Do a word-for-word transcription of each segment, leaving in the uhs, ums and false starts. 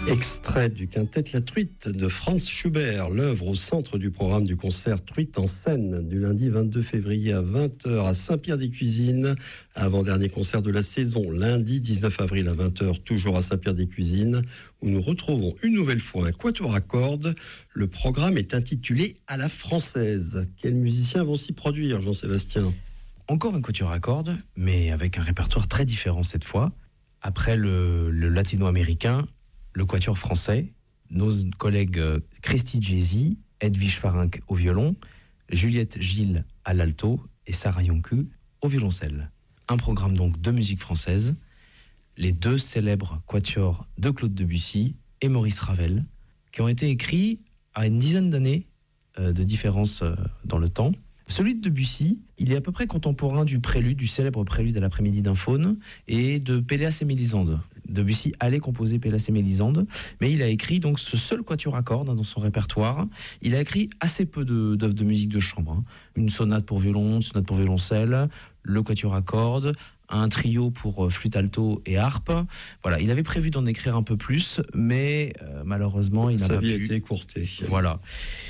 Extrait du quintet La Truite de Franz Schubert, l'œuvre au centre du programme du concert Truite en scène du lundi vingt-deux février à vingt heures à Saint-Pierre-des-Cuisines, avant-dernier concert de la saison, lundi dix-neuf avril à vingt heures, toujours à Saint-Pierre-des-Cuisines, où nous retrouvons une nouvelle fois un quatuor à cordes. Le programme est intitulé À la française. Quels musiciens vont s'y produire, Jean-Sébastien ? Encore un quatuor à cordes, mais avec un répertoire très différent cette fois. Après le, le latino-américain, le quatuor français, nos collègues Christy Jay-Z, Edwige Farinck au violon, Juliette Gilles à l'alto et Sarah Yonku au violoncelle. Un programme donc de musique française, les deux célèbres quatuors de Claude Debussy et Maurice Ravel, qui ont été écrits à une dizaine d'années euh, de différence euh, dans le temps. Celui de Debussy, il est à peu près contemporain du prélude, du célèbre prélude à l'après-midi d'un faune, et de Péléas et Mélisande. Debussy allait composer Péléas et Mélisande, mais il a écrit donc ce seul quatuor à cordes hein, dans son répertoire. Il a écrit assez peu de, d'œuvres de musique de chambre. Hein. Une sonate pour violon, une sonate pour violoncelle, le quatuor à cordes, un trio pour flûte alto et harpe. Voilà, il avait prévu d'en écrire un peu plus, mais euh, malheureusement, il n'a pas pu. Sa vie a été écourtée. Voilà.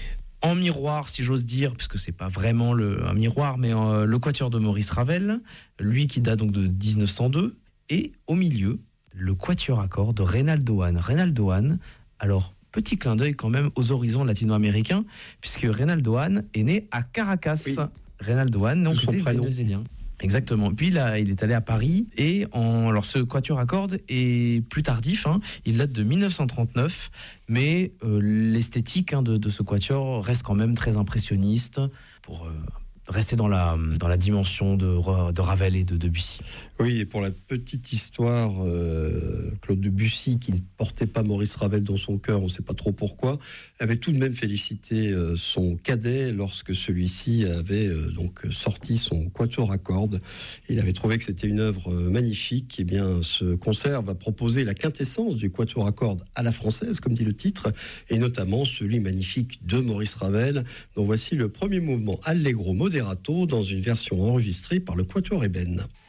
En miroir, si j'ose dire, puisque c'est pas vraiment le, un miroir, mais euh, le quatuor de Maurice Ravel, lui qui date donc de dix-neuf cent deux, et au milieu, le quatuor à cordes de Reynaldo Hahn. Reynaldo Hahn, alors petit clin d'œil quand même aux horizons latino-américains, puisque Reynaldo Hahn est né à Caracas. Oui. Reynaldo Hahn, donc était vénézuélien. Exactement. Puis là, il est allé à Paris et en, alors ce quatuor à cordes est plus tardif. Hein, il date de dix-neuf cent trente-neuf, mais euh, l'esthétique hein, de, de ce quatuor reste quand même très impressionniste pour euh, rester dans la dans la dimension de, de Ravel et de Debussy. Oui, et pour la petite histoire, euh, Claude Debussy, qui ne portait pas Maurice Ravel dans son cœur, on ne sait pas trop pourquoi, avait tout de même félicité euh, son cadet lorsque celui-ci avait euh, donc sorti son quatuor à cordes. Il avait trouvé que c'était une œuvre euh, magnifique. Et bien, ce concert va proposer la quintessence du quatuor à cordes à la française, comme dit le titre, et notamment celui magnifique de Maurice Ravel, dont voici le premier mouvement Allegro Moderato dans une version enregistrée par le Quatuor Ébène.